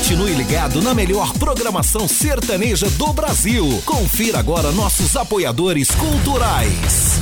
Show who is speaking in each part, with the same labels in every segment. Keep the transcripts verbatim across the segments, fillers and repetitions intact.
Speaker 1: Continue ligado na melhor programação sertaneja do Brasil. Confira agora nossos apoiadores culturais.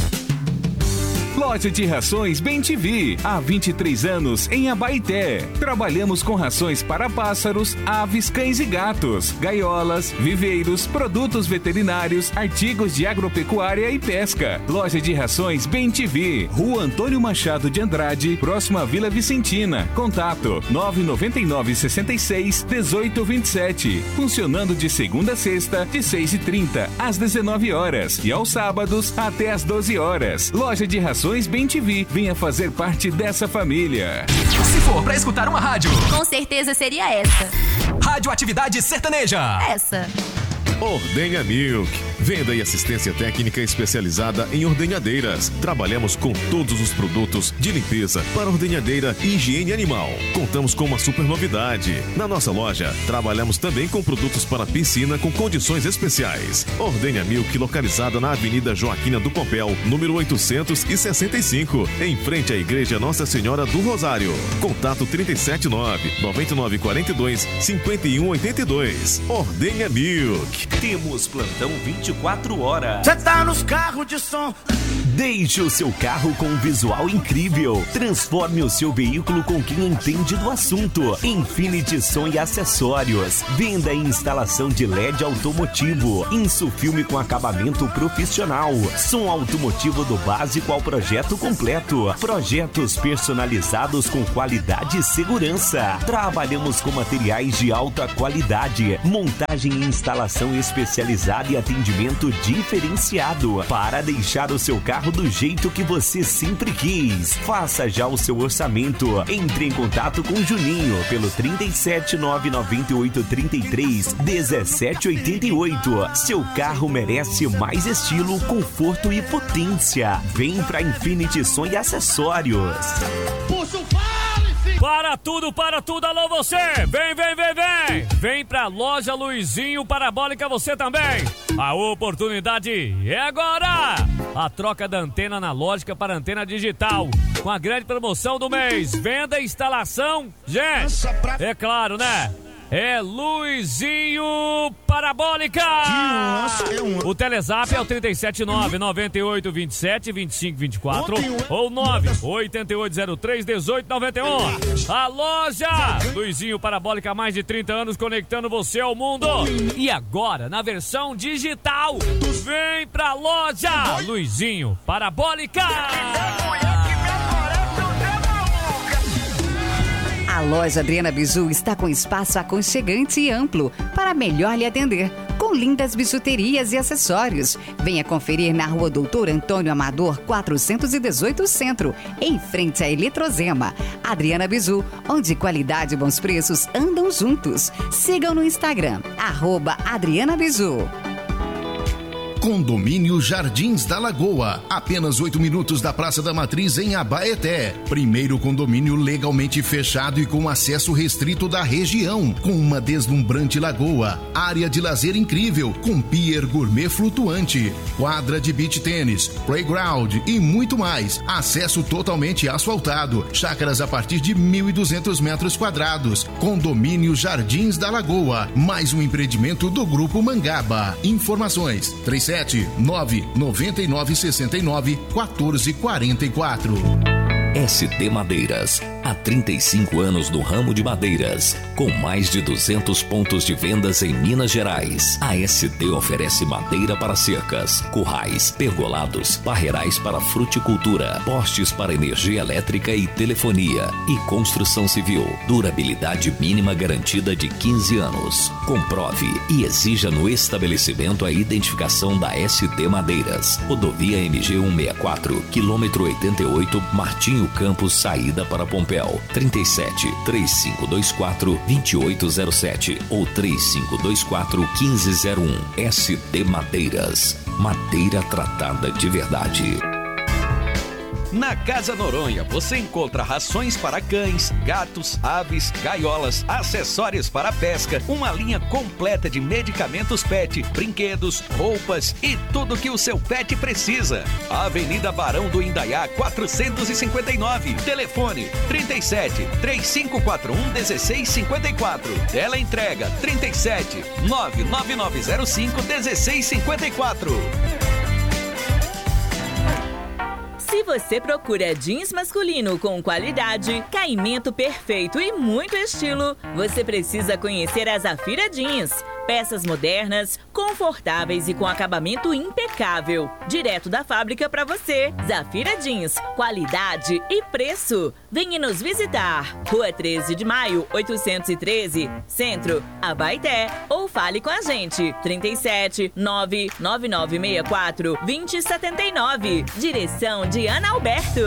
Speaker 2: Loja de Rações Bem T V, há vinte e três anos em Abaeté. Trabalhamos com rações para pássaros, aves, cães e gatos, gaiolas, viveiros, produtos veterinários, artigos de agropecuária e pesca. Loja de Rações Bem T V, Rua Antônio Machado de Andrade, próximo à Vila Vicentina. Contato nove nove nove, seis seis, um oito dois sete. Funcionando de segunda a sexta, de seis e trinta às dezenove horas e aos sábados até às doze horas. Loja de Rações Bem T V, venha fazer parte dessa família.
Speaker 3: Se for pra escutar uma rádio,
Speaker 4: com certeza seria essa.
Speaker 3: Radioatividade Sertaneja.
Speaker 4: Essa.
Speaker 5: Ordenha Milk. Venda e assistência técnica especializada em ordenhadeiras. Trabalhamos com todos os produtos de limpeza para ordenhadeira e higiene animal. Contamos com uma super novidade. Na nossa loja, trabalhamos também com produtos para piscina com condições especiais. Ordenha Milk, localizada na Avenida Joaquina do Pompéu, número oitocentos e sessenta e cinco, em frente à Igreja Nossa Senhora do Rosário. Contato trinta e sete nove, noventa e nove quarenta e dois, cinquenta e um oitenta e dois. Ordenha Milk.
Speaker 6: Temos plantão vinte e quatro horas.
Speaker 7: Você tá nos carros de som.
Speaker 6: Deixe o seu carro com um visual incrível. Transforme o seu veículo com quem entende do assunto. Infinity Som e Acessórios. Venda e instalação de L E D automotivo. Insufilme com acabamento profissional. Som automotivo do básico ao projeto completo. Projetos personalizados com qualidade e segurança. Trabalhamos com materiais de alta qualidade. Montagem e instalação especializada e atendimento diferenciado. Para deixar o seu carro do jeito que você sempre quis. Faça já o seu orçamento. Entre em contato com o Juninho pelo trinta e sete, nove nove oito, trinta e três, dezessete oitenta e oito. Seu carro merece mais estilo, conforto e potência. Vem pra Infinity Som e Acessórios.
Speaker 8: Para tudo, para tudo, alô você! Vem, vem, vem, vem! Vem pra Loja Luizinho Parabólica você também! A oportunidade é agora! A troca da antena analógica para antena digital, com a grande promoção do mês, venda e instalação, gente, é claro, né? É Luizinho Parabólica! O Telezap é o trinta e sete nove, noventa e oito, vinte e sete, vinte e cinco, vinte e quatro ou nove oito oito zero três, dezoito noventa e um. A loja Luizinho Parabólica há mais de trinta anos conectando você ao mundo. E agora na versão digital. Vem pra loja Luizinho Parabólica!
Speaker 9: A loja Adriana Biju está com espaço aconchegante e amplo para melhor lhe atender, com lindas bijuterias e acessórios. Venha conferir na Rua Doutor Antônio Amador, quatrocentos e dezoito Centro, em frente à Eletrozema. Adriana Biju, onde qualidade e bons preços andam juntos. Sigam no Instagram, arroba Adriana Biju.
Speaker 10: Condomínio Jardins da Lagoa, apenas oito minutos da Praça da Matriz em Abaeté. Primeiro condomínio legalmente fechado e com acesso restrito da região, com uma deslumbrante lagoa, área de lazer incrível, com pier gourmet flutuante, quadra de beach tênis, playground e muito mais. Acesso totalmente asfaltado, chácaras a partir de mil e duzentos metros quadrados. Condomínio Jardins da Lagoa, mais um empreendimento do Grupo Mangaba. Informações trinta e sete, nove nove nove, seis nove, quatro quatro quatro.
Speaker 11: S D Madeiras, há trinta e cinco anos no ramo de madeiras, com mais de duzentos pontos de vendas em Minas Gerais. A S D oferece madeira para cercas, currais, pergolados, barreirais para fruticultura, postes para energia elétrica e telefonia e construção civil. Durabilidade mínima garantida de quinze anos. Comprove e exija no estabelecimento a identificação da S D Madeiras. Rodovia M G cento e sessenta e quatro, quilômetro oitenta e oito, Martinho Campos, saída para Pompéu. trinta e sete, três cinco dois quatro, dois oito zero sete ou três cinco dois quatro, um cinco zero um. S D Madeiras, madeira tratada de verdade.
Speaker 7: Na Casa Noronha você encontra rações para cães, gatos, aves, gaiolas, acessórios para pesca, uma linha completa de medicamentos pet, brinquedos, roupas e tudo que o seu pet precisa. Avenida Barão do Indaiá, quatrocentos e cinquenta e nove. Telefone trinta e sete, três cinco quatro um, um seis cinco quatro. Tela entrega trinta e sete, nove nove nove zero cinco, um seis cinco quatro.
Speaker 12: Se você procura jeans masculino com qualidade, caimento perfeito e muito estilo, você precisa conhecer a Zafira Jeans. Peças modernas, confortáveis e com acabamento impecável. Direto da fábrica para você. Zafira Jeans, qualidade e preço. Venha nos visitar. Rua treze de maio, oitocentos e treze, Centro, Abaeté. Ou fale com a gente. trinta e sete, nove nove nove seis quatro, dois zero sete nove. Direção de Ana Alberto.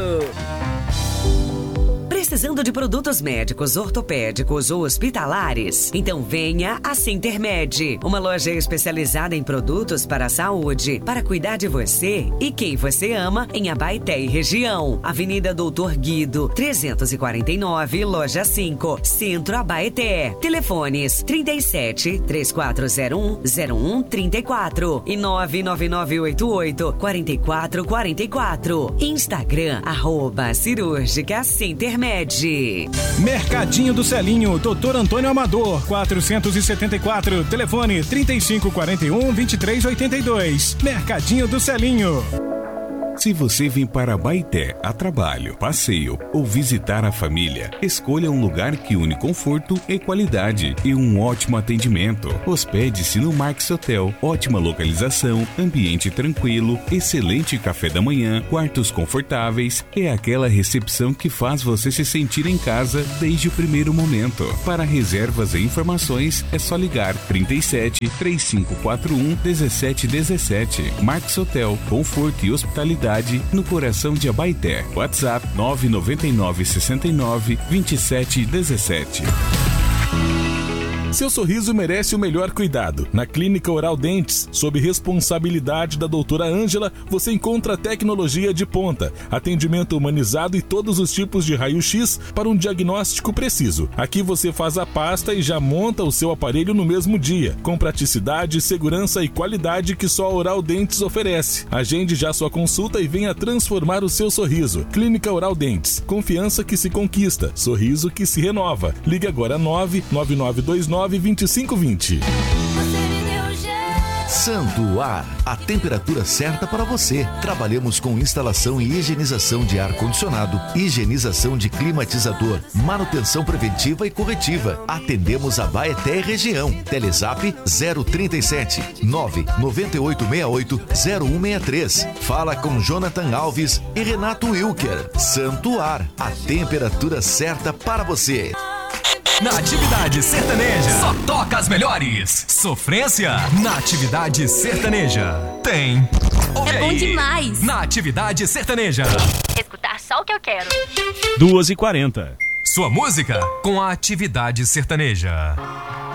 Speaker 13: Precisando de produtos médicos, ortopédicos ou hospitalares? Então venha a Sintermed, uma loja especializada em produtos para a saúde, para cuidar de você e quem você ama em Abaeté e região. Avenida Doutor Guido, trezentos e quarenta e nove, Loja cinco, Centro, Abaeté. Telefones trinta e sete, três quatro zero um, zero um três quatro e nove nove nove oito oito, quatro quatro quatro quatro. Instagram, arroba Cirúrgica Sintermed.
Speaker 14: Mercadinho do Celinho, doutor Antônio Amador, quatrocentos e setenta e quatro, telefone trinta e cinco quarenta e um, vinte e três oitenta e dois. Mercadinho do Celinho.
Speaker 2: Se você vem para Abaeté a trabalho, passeio ou visitar a família, escolha um lugar que une conforto e qualidade e um ótimo atendimento. Hospede-se no Max Hotel. Ótima localização, ambiente tranquilo, excelente café da manhã, quartos confortáveis e aquela recepção que faz você se sentir em casa desde o primeiro momento. Para reservas e informações é só ligar trinta e sete, três cinco quatro um, um sete um sete. Max Hotel, conforto e hospitalidade no coração de Abaeté. WhatsApp nove nove nove, seis nove, dois sete um sete.
Speaker 15: Seu sorriso merece o melhor cuidado. Na Clínica Oral Dentes, sob responsabilidade da doutora Ângela, você encontra tecnologia de ponta, atendimento humanizado e todos os tipos de raio-x para um diagnóstico preciso. Aqui você faz a pasta e já monta o seu aparelho no mesmo dia, com praticidade, segurança e qualidade que só a Oral Dentes oferece. Agende já sua consulta e venha transformar o seu sorriso. Clínica Oral Dentes, confiança que se conquista, sorriso que se renova. Ligue agora nove nove nove dois nove, dois cinco dois zero.
Speaker 1: Santuar, a temperatura certa para você. Trabalhamos com instalação e higienização de ar-condicionado, higienização de climatizador, manutenção preventiva e corretiva. Atendemos a Abaeté e região. Telezap zero trinta e sete, nove nove oito seis oito, zero um seis três. Fala com Jonathan Alves e Renato Wilker. Santuar, a temperatura certa para você.
Speaker 3: Na Atividade Sertaneja, só toca as melhores. Sofrência, na Atividade Sertaneja. Tem. Ouve
Speaker 4: É bom
Speaker 3: aí.
Speaker 4: demais.
Speaker 3: Na Atividade Sertaneja.
Speaker 4: Escutar só o que eu quero.
Speaker 14: duas e quarenta.
Speaker 3: Sua música com a Atividade Sertaneja.